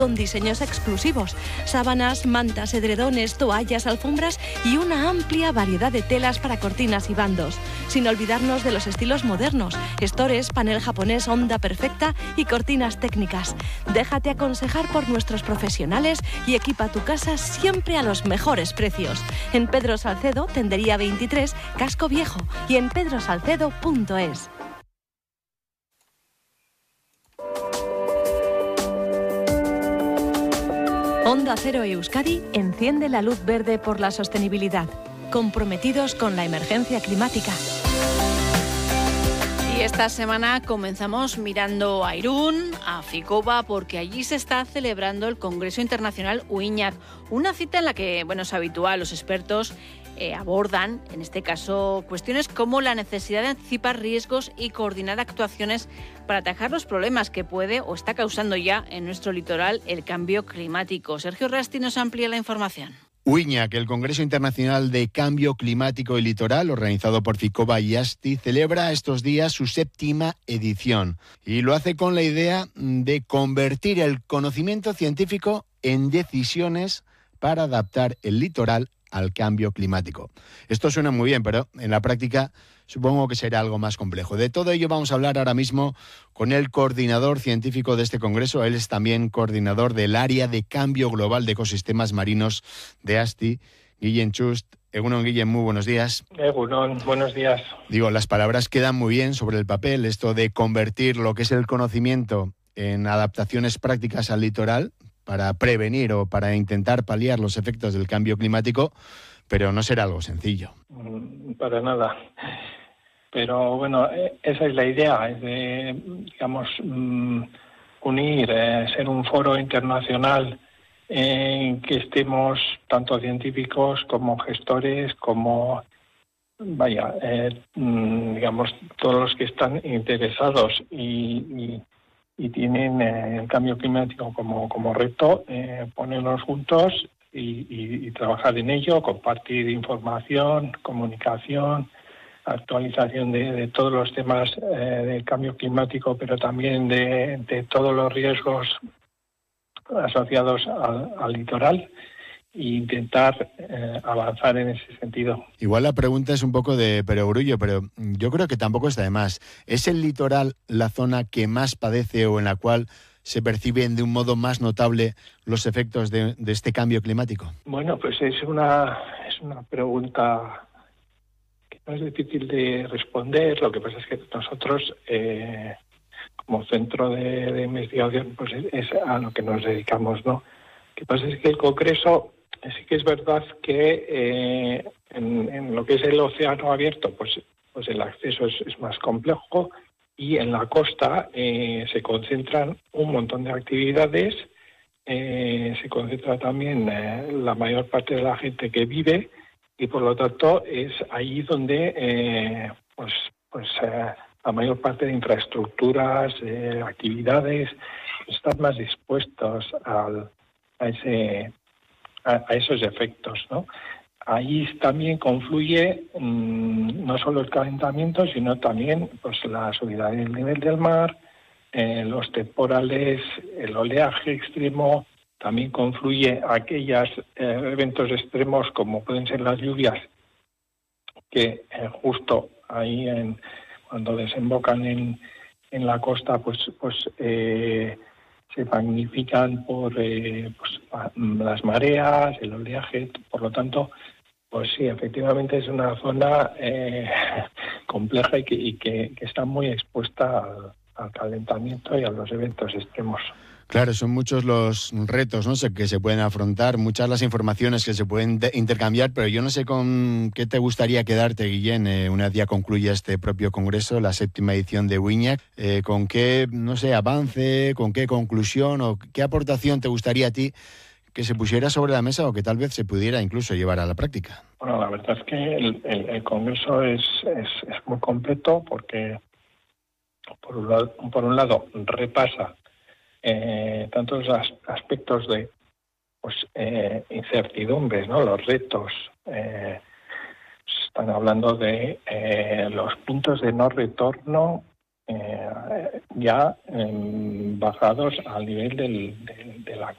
con diseños exclusivos, sábanas, mantas, edredones, toallas, alfombras y una amplia variedad de telas para cortinas y bandos. Sin olvidarnos de los estilos modernos, estores, panel japonés, onda perfecta y cortinas técnicas. Déjate aconsejar por nuestros profesionales y equipa tu casa siempre a los mejores precios. En Pedro Salcedo, Tendería 23, Casco Viejo, y en pedrosalcedo.es. Onda Cero Euskadi enciende la luz verde por la sostenibilidad, comprometidos con la emergencia climática. Y esta semana comenzamos mirando a Irún, a Ficoba, porque allí se está celebrando el Congreso Internacional Uiñak, una cita en la que, bueno, es habitual, los expertos abordan, en este caso, cuestiones como la necesidad de anticipar riesgos y coordinar actuaciones para atajar los problemas que puede o está causando ya en nuestro litoral el cambio climático. Sergio Rasti nos amplía la información. Uiñak, el Congreso Internacional de Cambio Climático y Litoral, organizado por Ficoba y ASTI, celebra estos días su 7ª edición y lo hace con la idea de convertir el conocimiento científico en decisiones para adaptar el litoral al cambio climático. Esto suena muy bien, pero en la práctica supongo que será algo más complejo. De todo ello vamos a hablar ahora mismo con el coordinador científico de este congreso. Él es también coordinador del área de cambio global de ecosistemas marinos de ASTI, Guillem Chust. Egunon, Guillem, muy buenos días. Egunon, buenos días. Digo, las palabras quedan muy bien sobre el papel, esto de convertir lo que es el conocimiento en adaptaciones prácticas al litoral para prevenir o para intentar paliar los efectos del cambio climático, pero no será algo sencillo. Para nada. Pero bueno, esa es la idea, es de, digamos, unir, ser un foro internacional en que estemos tanto científicos como gestores, como, digamos, todos los que están interesados y tienen el cambio climático como reto, ponernos juntos y trabajar en ello, compartir información, comunicación, actualización de todos los temas del cambio climático, pero también de todos los riesgos asociados al litoral e intentar avanzar en ese sentido. Igual la pregunta es un poco de perogrullo, pero yo creo que tampoco está de más. ¿Es el litoral la zona que más padece o en la cual se perciben de un modo más notable los efectos de este cambio climático? Bueno, pues es una pregunta que no es difícil de responder. Lo que pasa es que nosotros, como centro de investigación, pues es a lo que nos dedicamos, ¿no? Lo que pasa es que el Congreso, sí que es verdad que en lo que es el océano abierto, pues el acceso es más complejo, y en la costa se concentran un montón de actividades, se concentra también la mayor parte de la gente que vive, y por lo tanto es ahí donde la mayor parte de infraestructuras, actividades, están más dispuestos a esos efectos, ¿no? Ahí también confluye no solo el calentamiento, sino también pues la subida del nivel del mar, los temporales, el oleaje extremo. También confluye aquellos eventos extremos como pueden ser las lluvias, que justo ahí cuando desembocan en la costa se magnifican por las mareas, el oleaje. Por lo tanto, pues sí, efectivamente es una zona compleja y que está muy expuesta al calentamiento y a los eventos extremos. Claro, son muchos los retos, ¿no?, que se pueden afrontar, muchas las informaciones que se pueden intercambiar, pero yo no sé con qué te gustaría quedarte, Guillem, una vez ya concluya este propio congreso, la 7ª edición de Uiñak, con qué, no sé, avance, con qué conclusión o qué aportación te gustaría a ti que se pusiera sobre la mesa o que tal vez se pudiera incluso llevar a la práctica. Bueno, la verdad es que el congreso es muy completo porque, por un lado repasa tanto los aspectos de incertidumbres, ¿no?, los retos. Están hablando de los puntos de no retorno ya bajados al nivel de la